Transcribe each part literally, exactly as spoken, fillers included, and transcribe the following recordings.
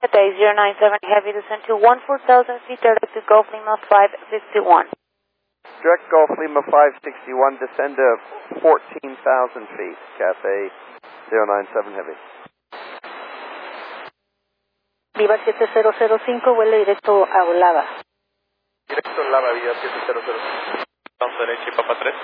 Cathay zero nine seven Heavy, descend to one four thousand feet direct to Gulf Lima five sixty-one. Direct Gulf Lima five sixty-one, descend to fourteen thousand feet, Cathay zero nine seven Heavy. Viva siete cero cero cinco, vuelo directo a Olava. Directo a Olava, Viva siete cero cero cinco. Vamos derecha y Papa tres.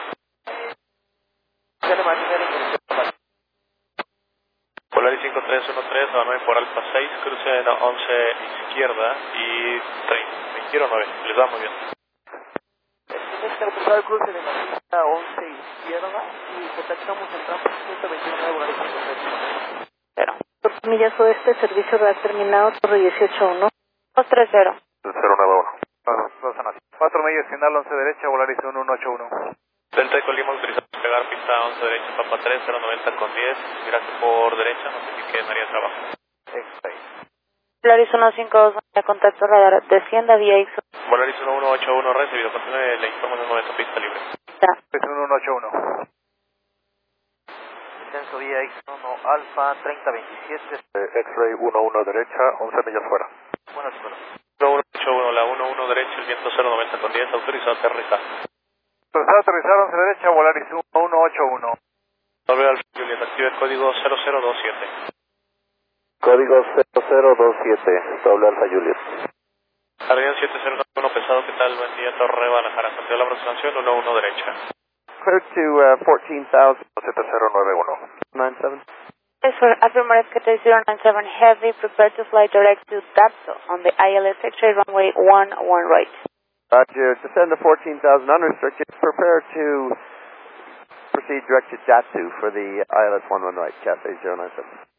Polaris cinco tres uno tres, nueve por Alfa seis, cruce en once izquierda y treinta, quiero nueve, les va muy bien. Este cruzar el cruce de la pista once izquierda y contactamos el trampo ciento veintinueve Polaris cinco tres. Cero. Por millas oeste, servicio real terminado, Torre dieciocho uno. dos tres cero. cero nueve uno. cuatro millas final once derecha, Volaris uno uno ocho uno. Delta de Colima, autorizado a pegar pista once derecha, Papa tres, cero noventa con diez, gracias por derecha, notifique en área de trabajo. Polaris uno cinco dos, contacto radar, descienda vía X. Volaris uno uno ocho uno recibido, continúe, le informo en el momento, pista libre. uno uno ocho uno. Descenso vía X uno Alfa treinta veintisiete. X-Ray uno uno derecha, once millas fuera. Buenas, buenas. uno uno ocho uno, la uno uno derecha, el viento cero noventa con diez, autorizado a aterrizar. Autorizado a aterrizar once derecha, Volaris uno uno ocho uno. Doble Alfa Juliet, active el código cero cero dos siete. Código cero cero dos siete, doble Alfa Juliet. Arriba siete cero uno pesado, ¿qué tal? Buen día, Torre Guadalajara, Santiago, la aproximación uno uno derecha. Clear to uh, fourteen thousand. siete cero nueve uno. nine seven. Yes, for affirmative Cathay zero nine seven Heavy, prepare to fly direct to Dapso on the I L S X-ray runway one one right. Roger, descend to fourteen thousand unrestricted, prepare to proceed direct to Datsu for the I L S one one right, Cathay zero nine seven.